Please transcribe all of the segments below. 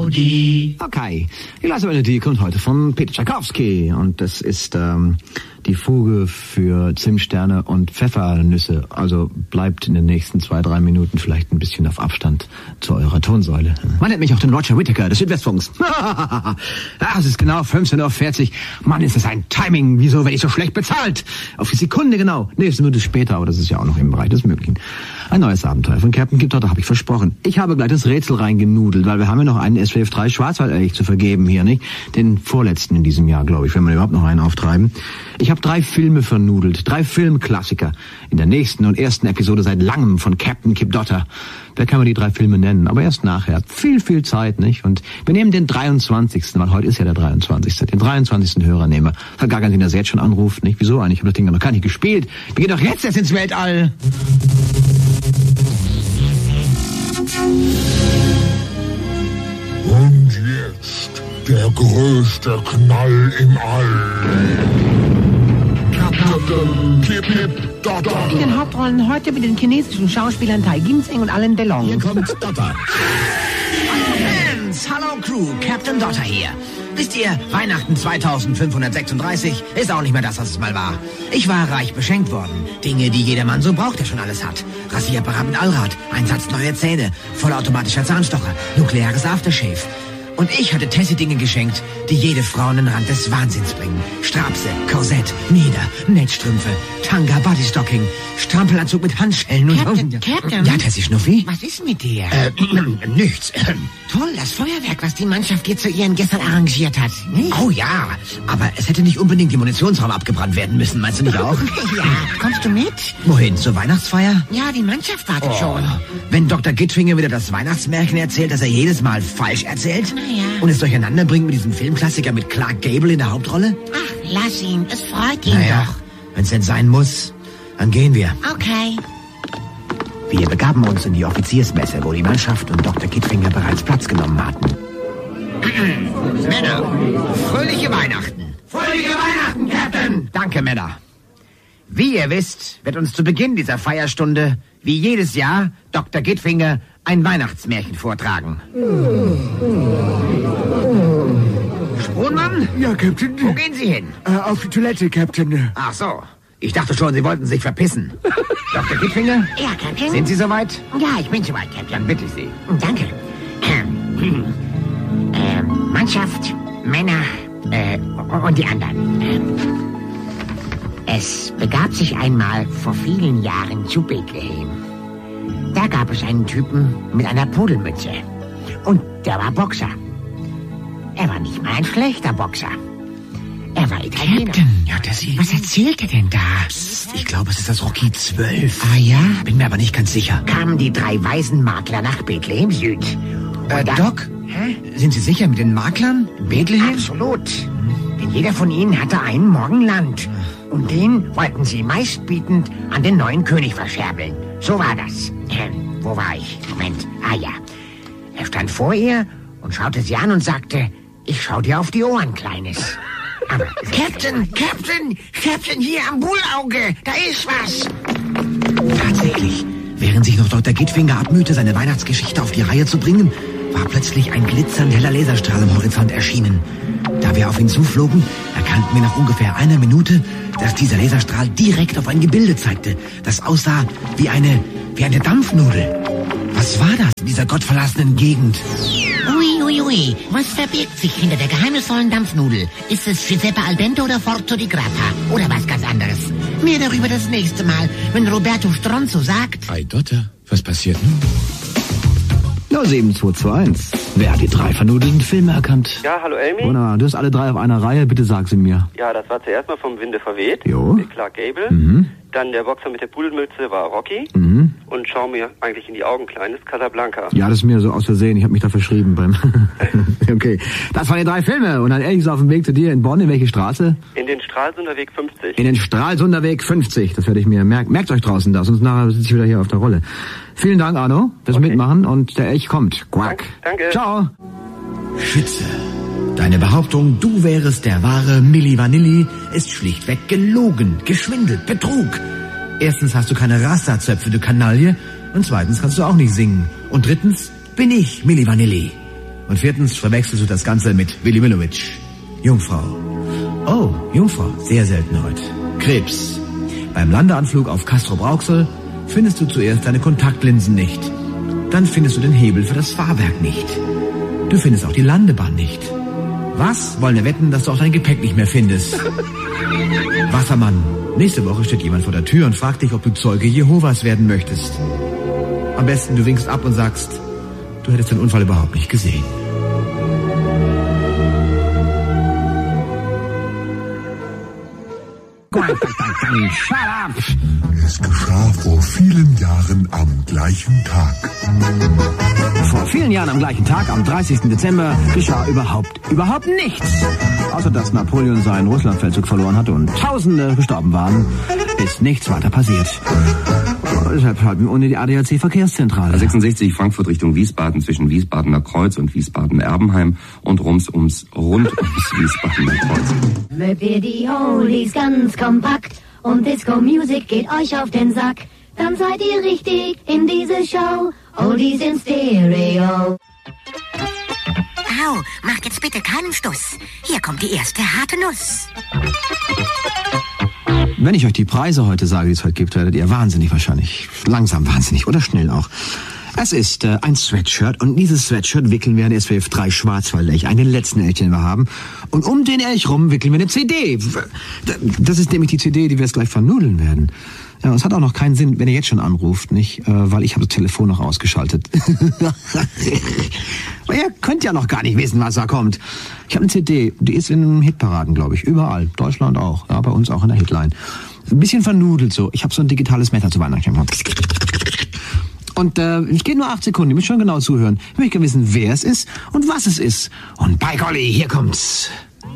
Melodie. Okay, die leise Melodie kommt heute von Peter Tchaikovsky und das ist die Fuge für Zimtsterne und Pfeffernüsse. Also bleibt in den nächsten 2-3 Minuten vielleicht ein bisschen auf Abstand zu eurer Tonsäule. Man nennt mich auch den Roger Whittaker des Südwestfunks. Ja, es ist genau 15:40 Uhr. Mann, ist das ein Timing. Wieso werde ich so schlecht bezahlt? Auf die Sekunde genau. Nee, es ist eine Minute später, aber das ist ja auch noch im Bereich des Möglichen. Ein neues Abenteuer von Captain Kip Dotter, habe ich versprochen. Ich habe gleich das Rätsel reingenudelt, weil wir haben ja noch einen SWF 3 Schwarzwaldelch zu vergeben hier, nicht? Den vorletzten in diesem Jahr, glaube ich, wenn wir überhaupt noch einen auftreiben. Ich habe 3 Filme vernudelt, 3 Filmklassiker. In der nächsten und ersten Episode seit langem von Captain Kip Dotter. Da kann man die 3 Filme nennen, aber erst nachher. Viel Zeit, nicht? Und wir nehmen den 23., weil heute ist ja der 23., den 23. Hörernehmer. Hat gar keinen Sinn, dass er jetzt schon anruft, nicht? Wieso eigentlich? Ich habe das Ding noch gar nicht gespielt. Wir gehen doch jetzt erst ins Weltall. Und jetzt der größte Knall im All. Captain Kip Dotter. In den Hauptrollen heute mit den chinesischen Schauspielern Tai Ginseng und Alain Delon. Hier kommt Dotter. Hallo Fans, hallo Crew, Captain Dotter hier. Wisst ihr, Weihnachten 2536 ist auch nicht mehr das, was es mal war. Ich war reich beschenkt worden. Dinge, die jedermann so braucht, der schon alles hat. Rasierapparat mit Allrad, ein Satz neue Zähne, vollautomatischer Zahnstocher, nukleares Aftershave. Und ich hatte Tessie Dinge geschenkt, die jede Frau an den Rand des Wahnsinns bringen. Strapse, Korsett, Mieder, Netzstrümpfe, Tanga, Bodystocking, Strampelanzug mit Handschellen und... Captain? Ja, Tessie Schnuffi? Was ist mit dir? Nichts. Toll, das Feuerwerk, was die Mannschaft hier zu ihren gestern arrangiert hat. Nicht? Oh ja, aber es hätte nicht unbedingt im Munitionsraum abgebrannt werden müssen, meinst du nicht auch? Ja, kommst du mit? Wohin, zur Weihnachtsfeier? Ja, die Mannschaft wartet schon. Wenn Dr. Gittfinger wieder das Weihnachtsmärchen erzählt, das er jedes Mal falsch erzählt? Naja. Und es durcheinander bringt mit diesem Filmklassiker mit Clark Gable in der Hauptrolle? Ach, lass ihn, es freut ihn Naja, wenn es denn sein muss, dann gehen wir. doch. Okay. Wir begaben uns in die Offiziersmesse, wo die Mannschaft und Dr. Gittfinger bereits Platz genommen hatten. Männer, fröhliche Weihnachten. Fröhliche Weihnachten, Captain! Danke, Männer. Wie ihr wisst, wird uns zu Beginn dieser Feierstunde, wie jedes Jahr, Dr. Gittfinger ein Weihnachtsmärchen vortragen. Spohnmann? Ja, Captain. Wo gehen Sie hin? Auf die Toilette, Captain. Ach so, ich dachte schon, Sie wollten sich verpissen. Dr. Gittfinger? Ja, Captain? Sind Sie soweit? Ja, ich bin soweit, Captain. Dann bitte ich Sie. Danke. Mannschaft, Männer und die anderen. Es begab sich einmal vor vielen Jahren zu Bethlehem. Da gab es einen Typen mit einer Pudelmütze. Und der war Boxer. Er war nicht mal ein schlechter Boxer. Er war Italiener. Ja, Tessie. Was erzählt er denn da? Psst, ich glaube, es ist das Rocky 12. Ah ja? Bin mir aber nicht ganz sicher. Kamen die 3 Waisenmakler nach Bethlehem Süd. Und dann- Doc? Hä? Sind Sie sicher mit den Maklern? Bethlehem? Absolut. Denn jeder von ihnen hatte einen Morgenland. Und den wollten sie meistbietend an den neuen König verscherbeln. So war das. Wo war ich? Moment. Ah ja. Er stand vor ihr und schaute sie an und sagte, ich schau dir auf die Ohren, Kleines. Aber Captain, hier am Bullauge, da ist was. Tatsächlich. Während sich noch Dr. Gittfinger abmühte, seine Weihnachtsgeschichte auf die Reihe zu bringen, war plötzlich ein glitzernd heller Laserstrahl am Horizont erschienen. Da wir auf ihn zuflogen, erkannten wir nach ungefähr einer Minute, dass dieser Laserstrahl direkt auf ein Gebilde zeigte, das aussah wie eine Dampfnudel. Was war das in dieser gottverlassenen Gegend? Ui, was verbirgt sich hinter der geheimnisvollen Dampfnudel? Ist es Giuseppe al dente oder Forzo di Grappa? Oder was ganz anderes? Mehr darüber das nächste Mal, wenn Roberto Stronzo sagt... Ei, Dotter, was passiert nun? 07221. Wer hat die 3 vernudelten Filme erkannt? Ja, hallo Elmi. Wunderbar, du hast alle 3 auf einer Reihe, bitte sag sie mir. Ja, das war zuerst mal vom Winde verweht. Jo. Mit Clark Gable. Mhm. Dann der Boxer mit der Pudelmütze war Rocky. Mhm. Und schau mir eigentlich in die Augen, Kleines, Casablanca. Ja, das ist mir so aus Versehen, ich habe mich da verschrieben beim... Okay, das waren die 3 Filme und dann ehrlich ist auf dem Weg zu dir in Bonn, in welche Straße? In den Stralsunder Weg 50. In den Stralsunder Weg 50, das werde ich mir merken. Merkt euch draußen das, sonst nachher sitze ich wieder hier auf der Rolle. Vielen Dank, Arno, fürs Mitmachen und der Elch kommt. Quack. Danke. Ciao. Schütze. Deine Behauptung, du wärest der wahre Milli Vanilli, ist schlichtweg gelogen, geschwindelt, Betrug. Erstens hast du keine Rasta-Zöpfe, du Kanaille. Und zweitens kannst du auch nicht singen. Und drittens bin ich Milli Vanilli. Und 4. verwechselst du das Ganze mit Willy Millowitsch. Jungfrau. Oh, Jungfrau. Sehr selten heute. Krebs. Beim Landeanflug auf Castrop-Rauxel findest du zuerst deine Kontaktlinsen nicht. Dann findest du den Hebel für das Fahrwerk nicht. Du findest auch die Landebahn nicht. Was? Wollen wir wetten, dass du auch dein Gepäck nicht mehr findest? Wassermann. Nächste Woche steht jemand vor der Tür und fragt dich, ob du Zeuge Jehovas werden möchtest. Am besten du winkst ab und sagst, du hättest den Unfall überhaupt nicht gesehen. Shut up! Es geschah vor vielen Jahren am gleichen Tag. Vor vielen Jahren am gleichen Tag, am 30. Dezember, geschah überhaupt nichts. Außer dass Napoleon seinen Russlandfeldzug verloren hatte und Tausende gestorben waren, ist nichts weiter passiert. Deshalb halten wir ohne die ADAC-Verkehrszentrale. A66 Frankfurt Richtung Wiesbaden zwischen Wiesbadener Kreuz und Wiesbaden-Erbenheim und rund ums Wiesbadener Kreuz. Mögt ihr die Oldies ganz kompakt und Disco-Music geht euch auf den Sack, dann seid ihr richtig in diese Show. Oldies in Stereo. Au, macht jetzt bitte keinen Stuss. Hier kommt die erste harte Nuss. Wenn ich euch die Preise heute sage, die es heute gibt, werdet ihr wahnsinnig wahrscheinlich. Langsam wahnsinnig oder schnell auch. Es ist ein Sweatshirt und dieses Sweatshirt wickeln wir an SWF 3 Schwarzwald-Elch, einen der letzten Elch, den wir haben. Und um den Elch rum wickeln wir eine CD. Das ist nämlich die CD, die wir jetzt gleich vernudeln werden. Ja, es hat auch noch keinen Sinn, wenn ihr jetzt schon anruft, nicht? Weil ich habe das Telefon noch ausgeschaltet. Aber ihr könnt ja noch gar nicht wissen, was da kommt. Ich habe eine CD, die ist in Hitparaden, glaube ich. Überall. Deutschland auch. Ja, bei uns auch in der Hitline. Ein bisschen vernudelt so. Ich habe so ein digitales Messer zu Weihnachten. Und es geht nur 8 Sekunden. Ihr müsst schon genau zuhören. Ich möchte wissen, wer es ist und was es ist. Und bei Golly, hier kommt's.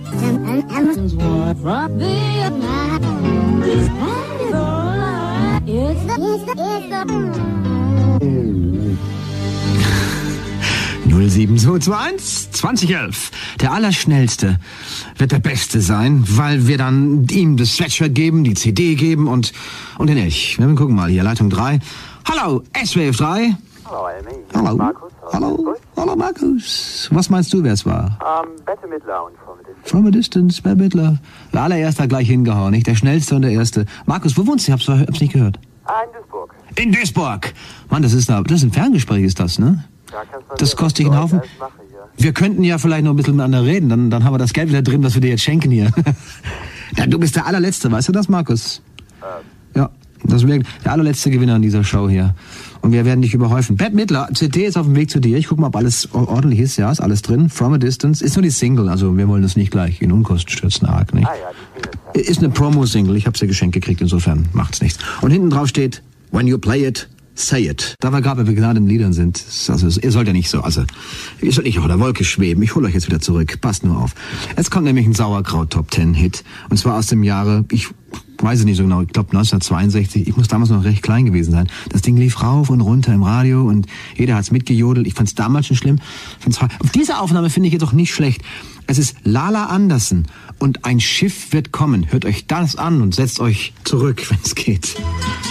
0721 2011. Der Allerschnellste wird der Beste sein, weil wir dann ihm das Sweatshirt geben, die CD geben und den Elch. Wir gucken mal hier, Leitung 3. Hallo, SWF 3. Hallo, Amy. Hallo. Markus. Hallo, Markus. Was meinst du, wer es war? Bette Midler und From a Distance. From a Distance, Bette Midler. Der allererste gleich hingehauen, nicht? Der Schnellste und der Erste. Markus, wo wohnst du? Ich hab's nicht gehört. In Duisburg. In Duisburg. Mann, das ist ein Ferngespräch, ist das, ne? Ja, Das kostet dich einen Haufen. Wir könnten ja vielleicht noch ein bisschen miteinander reden, dann haben wir das Geld wieder drin, was wir dir jetzt schenken hier. Ja, du bist der allerletzte, weißt du das, Markus? Ja, das wäre der allerletzte Gewinner in dieser Show hier. Und wir werden dich überhäufen. Bette Midler, CD ist auf dem Weg zu dir. Ich guck mal, ob alles ordentlich ist. Ja, ist alles drin. From a Distance. Ist nur die Single, also wir wollen das nicht gleich in Unkosten stürzen, arg, nicht? die Ist eine Promo-Single. Ich habe sie geschenkt gekriegt, insofern macht's nichts. Und hinten drauf steht, when you play it, say it. Da wir gerade bei begnaden Liedern sind, also ihr sollt ja nicht so, also ihr sollt nicht auf der Wolke schweben. Ich hole euch jetzt wieder zurück. Passt nur auf. Jetzt kommt nämlich ein Sauerkraut-Top-10-Hit. Und zwar aus dem Jahre, ich weiß es nicht so genau, ich glaube 1962. Ich muss damals noch recht klein gewesen sein. Das Ding lief rauf und runter im Radio und jeder hat's mitgejodelt. Ich fand's damals schon schlimm. Auf diese Aufnahme finde ich jetzt auch nicht schlecht. Es ist Lala Anderson und ein Schiff wird kommen. Hört euch das an und setzt euch zurück, wenn's geht.